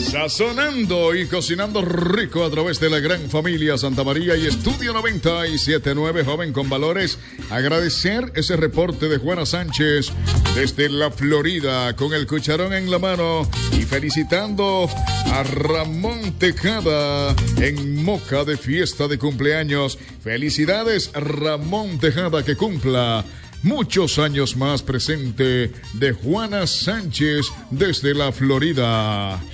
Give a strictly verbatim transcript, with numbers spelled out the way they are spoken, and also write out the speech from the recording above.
Sazonando y cocinando rico a través de la gran familia Santa María y Estudio noventa y siete punto nueve, joven con valores. Agradecer ese reporte de Juana Sánchez desde la Florida con el cucharón en la mano y felicitando a Ramón Tejada en Moca de fiesta de cumpleaños. Felicidades, Ramón Tejada, que cumpla muchos años más. Presente de Juana Sánchez desde la Florida.